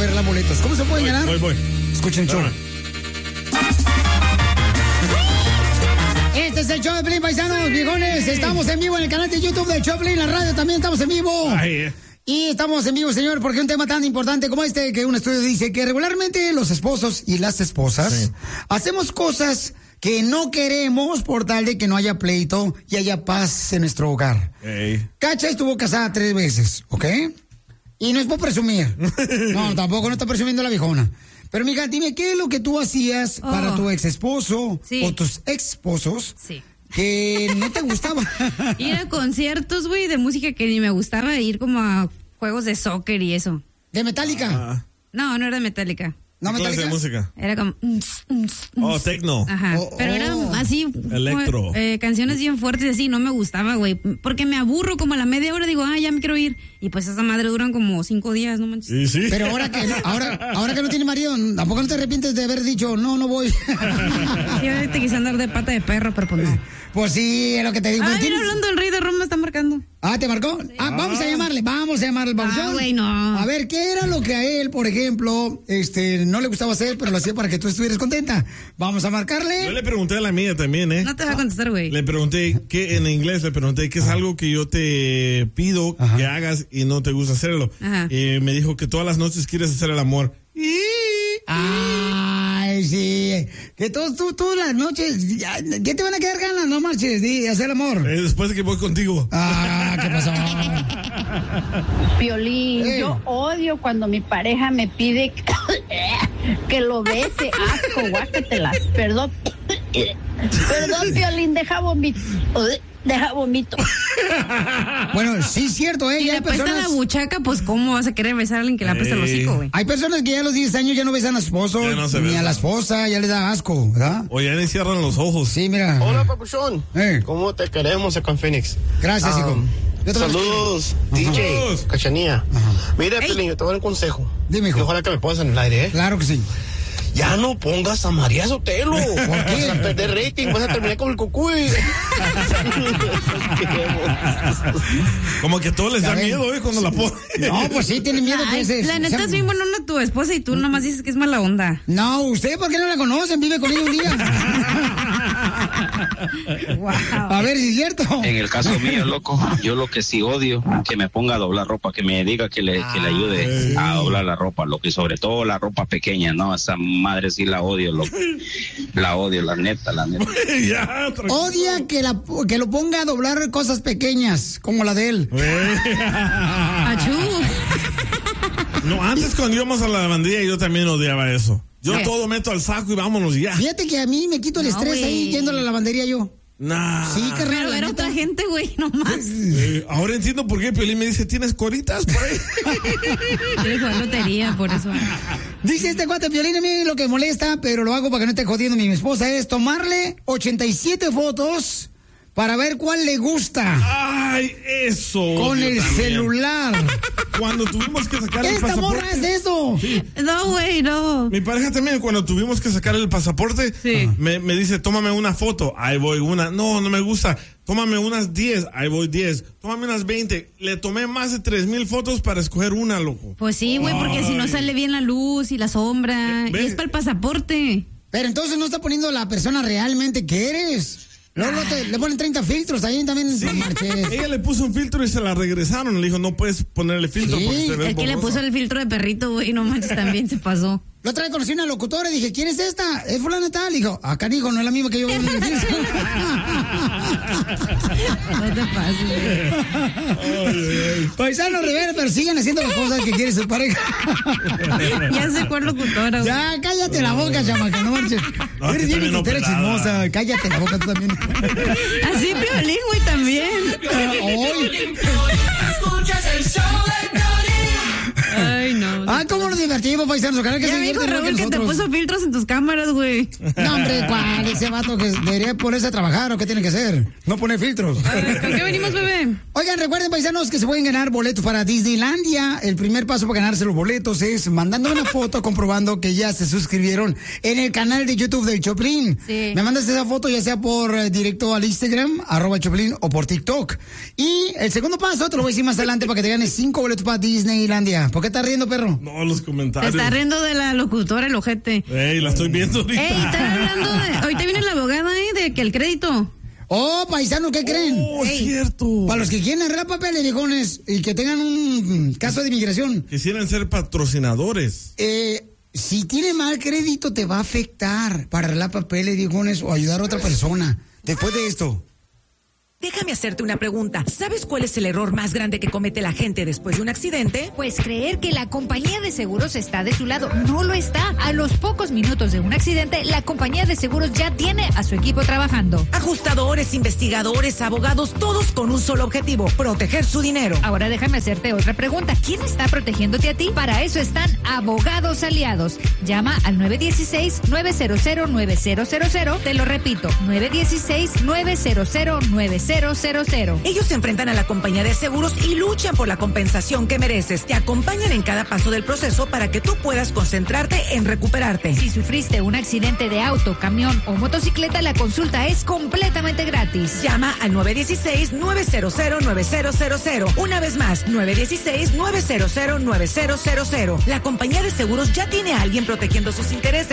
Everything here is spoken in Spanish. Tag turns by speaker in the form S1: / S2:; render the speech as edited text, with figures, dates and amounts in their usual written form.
S1: regalar boletos. ¿Cómo se pueden ganar?
S2: Voy.
S1: Escuchen el show. Este es el show de Piolín, paisanos, viejones. Estamos en vivo en el canal de YouTube del show de Piolín. La radio también estamos en vivo. Y estamos en vivo, señor, porque un tema tan importante como este, que un estudio dice que regularmente los esposos y las esposas hacemos cosas que no queremos por tal de que no haya pleito y haya paz en nuestro hogar. Cacha estuvo casada 3 veces, ¿ok? Y no es por presumir. No, tampoco no está presumiendo la viejona. Pero, mija, dime, ¿qué es lo que tú hacías para tu ex esposo o tus ex esposos que no te gustaba?
S3: Ir a conciertos, güey, de música que ni me gustaba, ir como a juegos de soccer y eso.
S1: ¿De Metallica?
S3: No era de Metallica.
S1: ¿No Metallica?
S2: ¿De música?
S3: Era como...
S2: techno.
S3: Ajá, pero era así...
S2: Electro.
S3: Canciones bien fuertes así, no me gustaba, güey. Porque me aburro como a la media hora, digo, ya me quiero ir. Y pues esa madre duran como 5 días, no manches.
S2: Sí.
S1: Pero ahora que no tiene marido, ¿tampoco no te arrepientes de haber dicho, no voy?
S3: Sí, ahorita quise andar de pata de perro, pero pues no.
S1: Pues sí, es lo que te digo.
S3: Mira, hablando del Rey de Roma, está marcando.
S1: ¿Te marcó? Sí. Vamos a llamarle al babuchón.
S3: Güey, no.
S1: A ver, ¿qué era lo que a él, por ejemplo, no le gustaba hacer, pero lo hacía para que tú estuvieras contenta? Vamos a marcarle.
S2: Yo le pregunté a la mía también,
S3: No te va a contestar, güey.
S2: Le pregunté, en inglés le pregunté, ¿qué es algo que yo te pido que hagas y no te gusta hacerlo? Y me dijo que todas las noches quieres hacer el amor.
S1: Ay, sí. Que todas las noches, ¿qué te van a quedar ganas? No marches, de hacer amor.
S2: Después de que voy contigo.
S1: ¿Qué pasó?
S4: Piolín, yo odio cuando mi pareja me pide que lo bese. Asco, guácatelas. Perdón, Piolín, deja vomito.
S1: Bueno, sí es cierto,
S3: Si le apesta la buchaca, pues ¿cómo vas a querer besar a alguien que le apesta el hocico, güey?
S1: Hay personas que ya a los 10 años ya no besan a su esposo, ni a la esposa, ya le da asco, ¿verdad?
S2: O ya le cierran los ojos.
S1: Sí, mira.
S5: Hola, papuchón. ¿Cómo te queremos acá en Phoenix?
S1: Gracias, hijo.
S5: Saludos, DJ, Cachanía. Mira, Piolín, yo te voy a dar un consejo.
S1: Dime, hijo.
S5: Ojalá que me pongas en el aire, ¿eh?
S1: Claro que sí.
S5: Ya no pongas a María Sotelo.
S1: ¿Por qué?
S5: Vas a perder rating, vas a terminar con el cucuy.
S2: Como que a todos les da miedo, cuando la ponen.
S1: No, pues sí, tienen miedo.
S3: La neta es bien buenona tu esposa y tú nomás dices que es mala onda.
S1: No, ¿usted por qué no la conocen? Vive con ella un día.
S3: Wow.
S1: A ver si es cierto.
S6: En el caso mío, loco, yo lo que sí odio, que me ponga a doblar ropa, que me diga que le ayude a doblar la ropa, lo que sobre todo la ropa pequeña, ¿no? Esa madre sí la odio, loco. La odio, la neta.
S1: Odia que lo ponga a doblar cosas pequeñas, como la de él.
S3: Achú.
S2: No, antes cuando íbamos a la lavandería yo también odiaba eso. Yo todo meto al saco y vámonos ya.
S1: Fíjate que a mí me quito el estrés ahí yendo a la lavandería yo.
S2: Nah.
S1: Sí, carnal.
S3: Pero era otra gente, güey, nomás.
S2: Ahora entiendo por qué Piolín me dice, ¿tienes coritas por ahí?
S3: Quiere jugar lotería, por eso.
S1: Dice este cuate, Piolín, a mí lo que molesta, pero lo hago para que no esté jodiendo mi esposa, es tomarle 87 fotos para ver cuál le gusta.
S2: ¡Ay, eso!
S1: Con el celular.
S2: Cuando tuvimos que sacar el
S1: ¿Esta
S2: pasaporte.
S1: morra es de eso?
S2: Sí.
S3: No, güey, no.
S2: Mi pareja también, cuando tuvimos que sacar el pasaporte, me dice, tómame una foto. Ahí voy una. No me gusta. Tómame unas 10. Ahí voy 10. Tómame unas 20. Le tomé más de 3,000 fotos para escoger una, loco.
S3: Pues sí, güey, porque si no sale bien la luz y la sombra. Y es para el pasaporte.
S1: Pero entonces no está poniendo la persona realmente que eres. Luego le ponen 30 filtros ahí también.
S2: Sí. Ella le puso un filtro y se la regresaron. Le dijo, no puedes ponerle filtro porque se ve
S3: el que
S2: borrosa.
S3: le puso el filtro de perrito, güey, no manches, también se pasó.
S1: La otra vez conocí una locutora y dije, ¿quién es esta? Es fulana tal. Dijo, canijo, no es la misma que yo.
S3: No te pases, güey.
S1: Paisano Rivera, pero siguen haciendo las cosas que quiere su pareja.
S3: Ya sé cuál locutora, güey.
S1: Ya, cállate la boca, chamaca, no marches.
S2: No,
S1: eres bien inquitera chismosa. Cállate la boca tú también.
S3: Así Piolín, güey, también.
S1: Hoy.
S7: Escuchas el show de Piolín.
S3: Ay, no.
S1: ¿Cómo nos divertimos, paisanos? Ojalá que
S3: ya
S1: se
S3: me dijo
S1: diviertan
S3: Raúl que te puso filtros en tus cámaras, güey.
S1: No, hombre, ¿cuál? Ese vato que debería ponerse a trabajar, ¿o qué tiene que hacer? No poner filtros.
S3: ¿Con qué venimos, bebé?
S1: Oigan, recuerden, paisanos, que se pueden ganar boletos para Disneylandia. El primer paso para ganarse los boletos es mandando una foto comprobando que ya se suscribieron en el canal de YouTube del Choplin.
S3: Sí.
S1: Me mandas esa foto ya sea por directo al Instagram, @Choplin, o por TikTok. Y el segundo paso te lo voy a decir más adelante para que te ganes 5 boletos para Disneylandia. ¿Por qué estás riendo, perro?
S2: No, los
S3: Te
S2: comentarios.
S3: está riendo de la locutora, el ojete.
S2: Ey, la estoy viendo ahorita.
S3: Ey, están hablando de... Ahorita viene la abogada de que el crédito.
S1: Oh, paisano, ¿qué creen?
S2: Oh, es cierto.
S1: Para los que quieren arreglar papeles, viejones, y que tengan un caso de inmigración.
S2: Quisieran ser patrocinadores.
S1: Si tiene mal crédito, te va a afectar para arreglar papeles, viejones, o ayudar a otra persona. Después de esto.
S8: Déjame hacerte una pregunta. ¿Sabes cuál es el error más grande que comete la gente después de un accidente?
S9: Pues creer que la compañía de seguros está de su lado. No lo está. A los pocos minutos de un accidente, la compañía de seguros ya tiene a su equipo trabajando.
S8: Ajustadores, investigadores, abogados, todos con un solo objetivo, proteger su dinero.
S9: Ahora déjame hacerte otra pregunta. ¿Quién está protegiéndote a ti? Para eso están Abogados Aliados. Llama al 916-900-9000. Te lo repito, 916-900-9000.
S8: Ellos se enfrentan a la compañía de seguros y luchan por la compensación que mereces. Te acompañan en cada paso del proceso para que tú puedas concentrarte en recuperarte.
S9: Si sufriste un accidente de auto, camión o motocicleta, la consulta es completamente gratis.
S8: Llama al 916-900-9000. Una vez más, 916-900-9000. La compañía de seguros ya tiene a alguien protegiendo sus intereses.